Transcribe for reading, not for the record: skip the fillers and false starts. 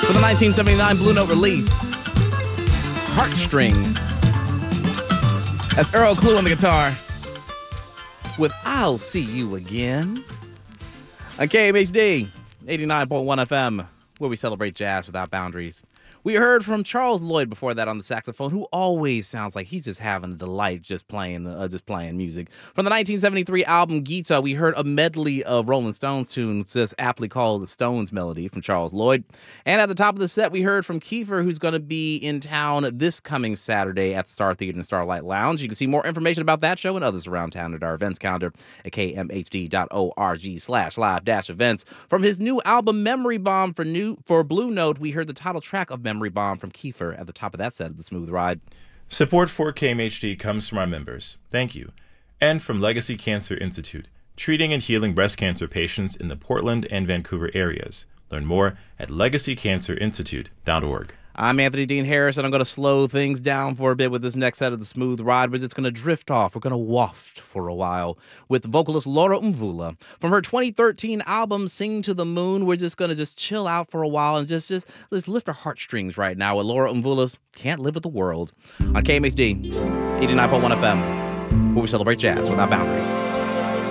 For the 1979 Blue Note release, Heartstring. That's Earl Clue on the guitar with I'll See You Again. On KMHD 89.1 FM, where we celebrate jazz without boundaries. We heard from Charles Lloyd before that on the saxophone, who always sounds like he's just having a delight just playing music. From the 1973 album Gita, we heard a medley of Rolling Stones tunes, just aptly called the Stones Melody from Charles Lloyd. And at the top of the set, we heard from Kiefer, who's going to be in town this coming Saturday at the Star Theater and Starlight Lounge. You can see more information about that show and others around town at our events calendar at kmhd.org/live-events. From his new album Memory Bomb for Blue Note, we heard the title track of Memory Bomb from Kiefer at the top of that set of the Smooth Ride. Support for KMHD comes from our members. Thank you. And from Legacy Cancer Institute, treating and healing breast cancer patients in the Portland and Vancouver areas. Learn more at legacycancerinstitute.org. I'm Anthony Dean Harris, and I'm going to slow things down for a bit with this next set of the Smooth Ride. We're just going to drift off. We're going to waft for a while with vocalist Laura Mvula. From her 2013 album, Sing to the Moon, we're just going to chill out for a while and just lift our heartstrings right now with Laura Mvula's Can't Live with the World on KMHD 89.1 FM, where we celebrate jazz without boundaries.